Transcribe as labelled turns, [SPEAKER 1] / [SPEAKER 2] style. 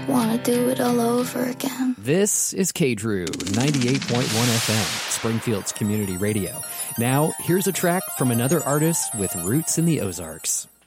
[SPEAKER 1] Want to do it all over again.
[SPEAKER 2] This is KDRU 98.1 FM, Springfield's community radio. Now, here's a track from another artist with roots in the Ozarks.